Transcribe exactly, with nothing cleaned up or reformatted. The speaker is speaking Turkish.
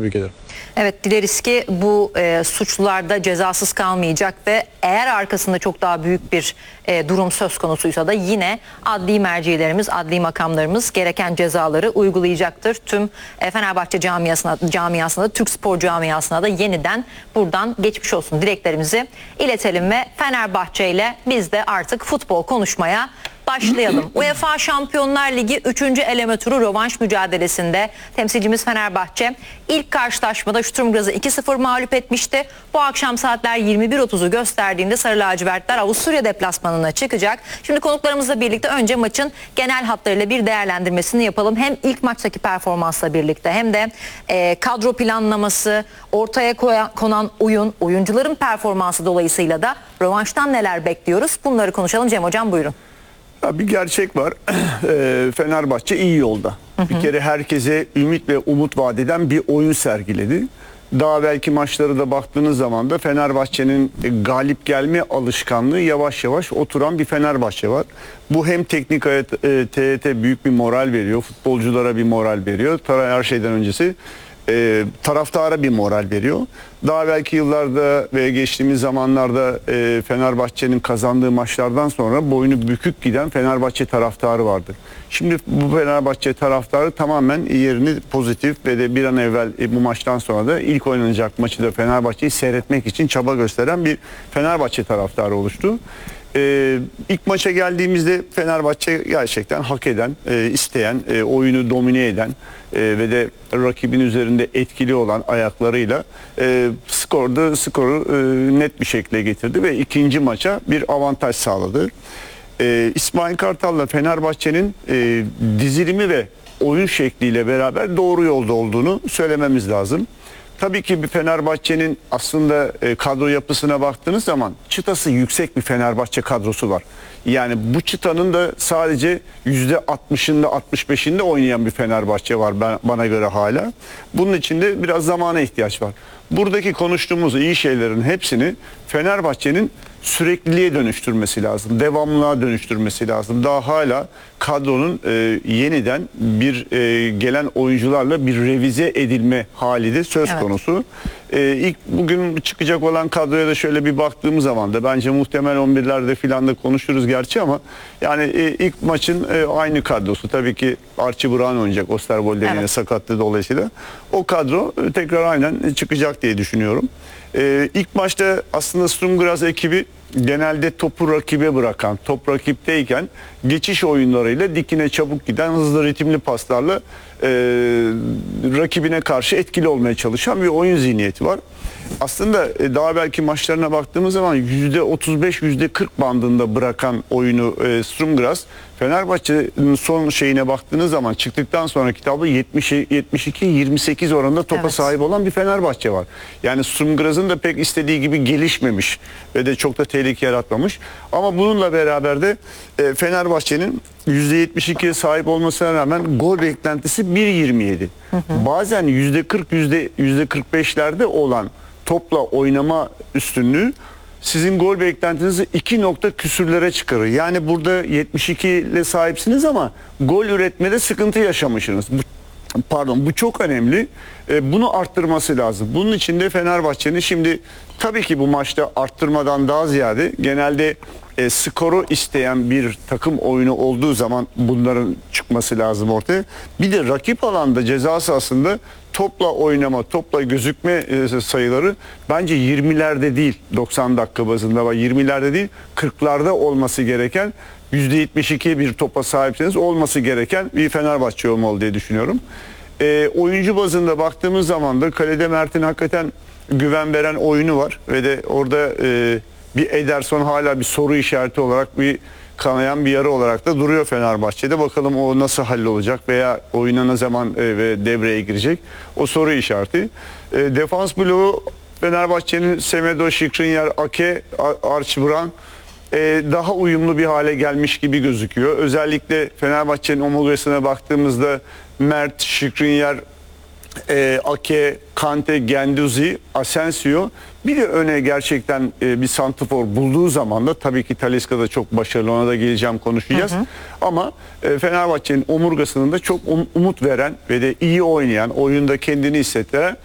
tebrik ederim. Evet, dileriz ki bu e, suçlular da cezasız kalmayacak ve eğer arkasında çok daha büyük bir e, durum söz konusuysa da yine adli mercilerimiz, adli makamlarımız gereken cezaları uygulayacaktır. Tüm e, Fenerbahçe camiasına, camiasına, Türk spor camiasına da yeniden buradan geçmiş olsun dileklerimizi iletelim ve Fenerbahçe ile biz de artık futbol konuşmaya başlayalım. UEFA Şampiyonlar Ligi üçüncü eleme turu rövanş mücadelesinde temsilcimiz Fenerbahçe ilk karşılaşmada Sturm Graz'ı iki sıfır mağlup etmişti. Bu akşam saatler yirmi bir otuzu gösterdiğinde Sarı Lacivertler Avusturya deplasmanına çıkacak. Şimdi konuklarımızla birlikte önce maçın genel hatlarıyla bir değerlendirmesini yapalım. Hem ilk maçtaki performansla birlikte hem de e, kadro planlaması, ortaya koyan, konan oyun, oyuncuların performansı dolayısıyla da rövanştan neler bekliyoruz? Bunları konuşalım. Cem Hocam buyurun. Ya bir gerçek var. Fenerbahçe iyi yolda. Hı hı. Bir kere herkese ümit ve umut vaat eden bir oyun sergiledi. Daha belki maçları da baktığınız zaman da Fenerbahçe'nin galip gelme alışkanlığı yavaş yavaş oturan bir Fenerbahçe var. Bu hem teknik T Y T büyük bir moral veriyor, futbolculara bir moral veriyor. Her şeyden öncesi e, taraftara bir moral veriyor. Daha belki yıllarda ve geçtiğimiz zamanlarda e, Fenerbahçe'nin kazandığı maçlardan sonra boynu bükük giden Fenerbahçe taraftarı vardı. Şimdi bu Fenerbahçe taraftarı tamamen yerini pozitif ve de bir an evvel e, bu maçtan sonra da ilk oynanacak maçı da Fenerbahçe'yi seyretmek için çaba gösteren bir Fenerbahçe taraftarı oluştu. Ee, ilk maça geldiğimizde Fenerbahçe gerçekten hak eden, e, isteyen, e, oyunu domine eden e, ve de rakibin üzerinde etkili olan ayaklarıyla e, skorda skoru e, net bir şekilde getirdi ve ikinci maça bir avantaj sağladı. E, İsmail Kartal'la Fenerbahçe'nin e, dizilimi ve oyun şekliyle beraber doğru yolda olduğunu söylememiz lazım. Tabii ki bir Fenerbahçe'nin aslında e, kadro yapısına baktığınız zaman çıtası yüksek bir Fenerbahçe kadrosu var. Yani bu çıtanın da sadece yüzde altmışında altmış beşinde oynayan bir Fenerbahçe var ben, bana göre hala. Bunun için de biraz zamana ihtiyaç var. Buradaki konuştuğumuz iyi şeylerin hepsini Fenerbahçe'nin sürekliliğe dönüştürmesi lazım. Devamlılığa dönüştürmesi lazım. Daha hala kadronun e, yeniden bir e, gelen oyuncularla bir revize edilme hali de söz evet. konusu. E, ilk bugün çıkacak olan kadroya da şöyle bir baktığımız zaman da bence muhtemel on birlerde filan da konuşuruz gerçi ama yani e, ilk maçın e, aynı kadrosu. Tabii ki Archie Brown oynayacak. Osterwold'de evet. yine sakatlığı dolayısıyla. O kadro e, tekrar aynen çıkacak diye düşünüyorum. E, ilk maçta aslında Sturm Graz ekibi genelde topu rakibe bırakan, top rakipteyken geçiş oyunlarıyla dikine çabuk giden hızlı ritimli paslarla e, rakibine karşı etkili olmaya çalışan bir oyun zihniyeti var. Aslında e, daha belki maçlarına baktığımız zaman yüzde otuz beş yüzde kırk bandında bırakan oyunu e, Sturm Graz, Fenerbahçe'nin son şeyine baktığınız zaman çıktıktan sonraki tablo yetmiş yetmiş iki yirmi sekiz oranında topa evet. sahip olan bir Fenerbahçe var. Yani Sturm Graz'ın da pek istediği gibi gelişmemiş ve de çok da tehlike yaratmamış. Ama bununla beraber de e, Fenerbahçe'nin yüzde yetmiş ikiye sahip olmasına rağmen gol beklentisi bir yirmi yedi. Bazen yüzde kırk yüzde kırk beşlerde olan topla oynama üstünlüğü sizin gol beklentinizi iki nokta küsürlere çıkarır. Yani burada yetmiş iki ile sahipsiniz ama gol üretmede sıkıntı yaşamışsınız. Bu, pardon bu çok önemli. E, bunu arttırması lazım. Bunun için de Fenerbahçe'nin şimdi tabii ki bu maçta arttırmadan daha ziyade genelde e, skoru isteyen bir takım oyunu olduğu zaman bunların çıkması lazım ortaya. Bir de rakip alanda ceza sahasında topla oynama, topla gözükme e, sayıları bence yirmilerde değil, doksan dakika bazında var, yirmilerde değil, kırklarda olması gereken, yüzde yetmiş iki bir topa sahipseniz olması gereken bir Fenerbahçe olmalı diye düşünüyorum. E, oyuncu bazında baktığımız zaman da kalede Mert'in hakikaten güven veren oyunu var ve de orada e, bir Ederson hala bir soru işareti olarak bir kanayan bir yarı olarak da duruyor Fenerbahçe'de. Bakalım o nasıl hallolacak veya oyuna ne zaman e, ve devreye girecek o soru işareti. E, defans bloğu Fenerbahçe'nin Semedo, Skriniar, Ake, Archie Brown e, daha uyumlu bir hale gelmiş gibi gözüküyor. Özellikle Fenerbahçe'nin omurgasına baktığımızda Mert, Skriniar, e, Ake, Kante, Guendouzi, Asensio, bir de öne gerçekten e, bir santrafor bulduğu zaman da tabii ki Talisca da çok başarılı, ona da geleceğim, konuşacağız. Hı hı. Ama e, Fenerbahçe'nin omurgasının da çok um, umut veren ve de iyi oynayan, oyunda kendini hissettiren